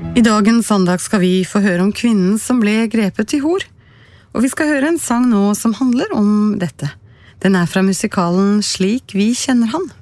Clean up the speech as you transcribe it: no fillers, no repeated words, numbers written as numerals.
I dagens andag skal vi få høre om kvinnen som ble grepet til hor. Og vi skal høre en sang nå som handler om dette. Den fra musikalen Slik vi kjenner han.